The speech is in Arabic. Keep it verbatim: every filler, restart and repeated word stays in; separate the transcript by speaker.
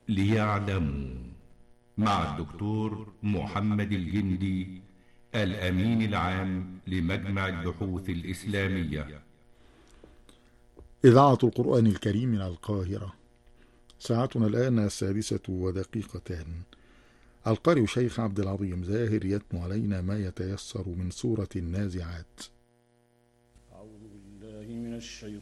Speaker 1: ليعلموا، مع الدكتور محمد الجندي، الأمين العام لمجمع البحوث الإسلامية.
Speaker 2: إذاعة القرآن الكريم من القاهرة. ساعتنا الآن السادسة ودقيقتان. القارئ شيخ عبد العظيم زاهر يتلو علينا ما يتيسر من سورة النازعات.
Speaker 3: أعوذ بالله من الشيطان